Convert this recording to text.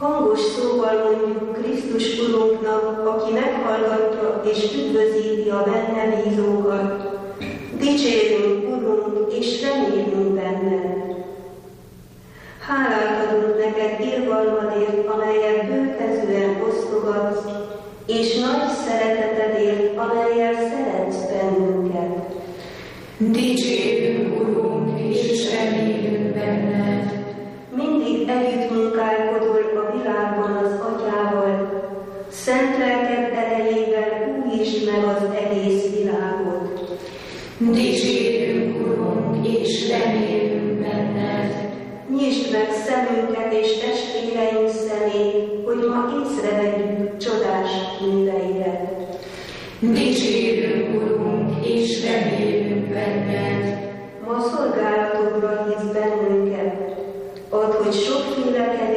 Hangos szóval mondjuk Krisztus Urunknak, aki meghallgatja és üdvözíti a benne bízókat. Dicsérünk, Urunk, és reményünk benned. Hálát adunk neked irgalmadért, amelyet bőkezően osztogatsz, és nagy szeretetedért, amelyel szeretsz bennünket. Dicsérünk, Urunk, és reményünk benned. Mindig együttmunkálkodol a világban az Atyával, szent lelked erejével újítsd meg az egész világot. Dicsérünk, Urunk, és reményünk benned. Nyisd meg szemünket és testvéreink szemét, hogy ma észrevegyük csodás műveidet. Dicsérünk, Urunk, és reményünk benned. Ma szolgálatodra hívsz bennünket. Add, hogy sokféle